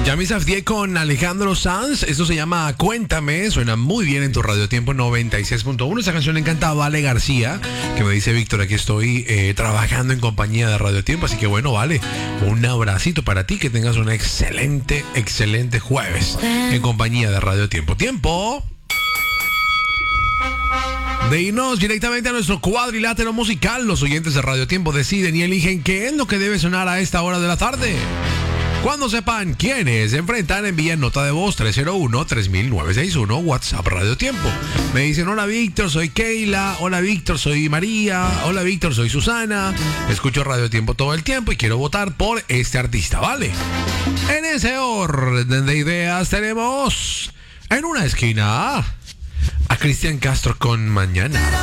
Yami Safdie con Alejandro Sanz. Esto se llama Cuéntame. Suena muy bien en tu Radio Tiempo 96.1. Esta canción le encanta a Vale García, que me dice: Víctor, aquí estoy trabajando en compañía de Radio Tiempo. Así que bueno, Vale, un abracito para ti. Que tengas un excelente jueves en compañía de Radio Tiempo. Tiempo de irnos directamente a nuestro cuadrilátero musical. Los oyentes de Radio Tiempo deciden y eligen qué es lo que debe sonar a esta hora de la tarde. Cuando sepan quiénes se enfrentan, envíen nota de voz 301-3961, WhatsApp Radio Tiempo. Me dicen: hola Víctor, soy Keila. Hola Víctor, soy María. Hola Víctor, soy Susana. Escucho Radio Tiempo todo el tiempo y quiero votar por este artista, ¿vale? En ese orden de ideas tenemos en una esquina a Cristian Castro con Mañana.